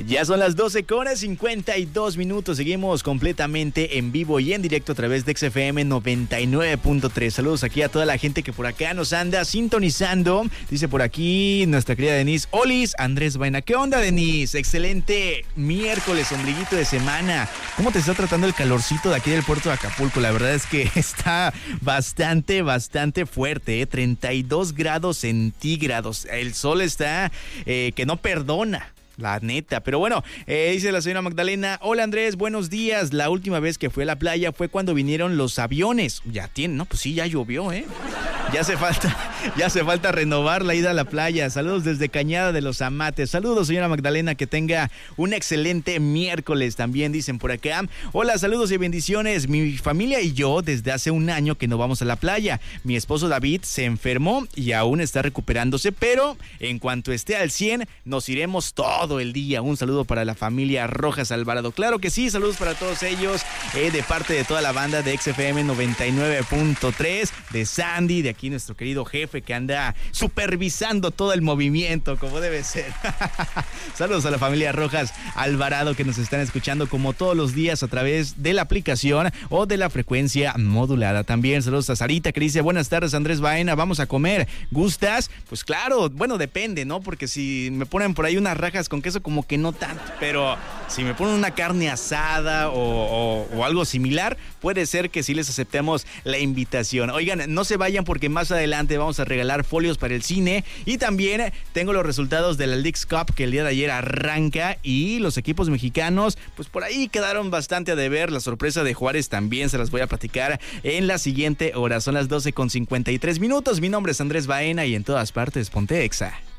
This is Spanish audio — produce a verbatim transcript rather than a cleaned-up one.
Ya son las doce con cincuenta y dos minutos. Seguimos completamente en vivo y en directo a través de X F M noventa y nueve punto tres. Saludos aquí a toda la gente que por acá nos anda sintonizando. Dice por aquí nuestra querida Denise Olis, Andrés Baena. ¿Qué onda, Denise? Excelente miércoles, ombliguito de semana. ¿Cómo te está tratando el calorcito de aquí del puerto de Acapulco? La verdad es que está bastante, bastante fuerte, ¿eh? treinta y dos grados centígrados. El sol está eh, que no perdona. La neta, pero bueno, eh, dice la señora Magdalena, hola Andrés, buenos días, la última vez que fui a la playa fue cuando vinieron los aviones, ya tiene, no, pues sí, ya llovió, ¿eh? Ya hace falta, ya hace falta renovar la ida a la playa. Saludos desde Cañada de los Amates. Saludos, señora Magdalena, que tenga un excelente miércoles. También dicen por acá, hola, saludos y bendiciones. Mi familia y yo desde hace un año que no vamos a la playa. Mi esposo David se enfermó y aún está recuperándose, pero en cuanto esté al cien nos iremos todo el día. Un saludo para la familia Rojas Alvarado. Claro que sí, saludos para todos ellos, eh, de parte de toda la banda de X F M noventa y nueve punto tres, de Sandy, de aquí nuestro querido jefe que anda supervisando todo el movimiento como debe ser. Saludos a la familia Rojas Alvarado que nos están escuchando como todos los días a través de la aplicación o de la frecuencia modulada. También saludos a Sarita que dice, buenas tardes Andrés Baena, vamos a comer, ¿gustas? Pues claro, bueno, depende, ¿no? Porque si me ponen por ahí unas rajas con queso como que no tanto, pero si me ponen una carne asada o, o, o algo similar, puede ser que sí les aceptemos la invitación. Oigan, no se vayan porque más adelante vamos a regalar folios para el cine y también tengo los resultados de la Leagues Cup que el día de ayer arranca y los equipos mexicanos pues por ahí quedaron bastante a deber. La sorpresa de Juárez también se las voy a platicar en la siguiente hora. Son las doce con cincuenta y tres minutos. Mi nombre es Andrés Baena y en todas partes ponte Exa.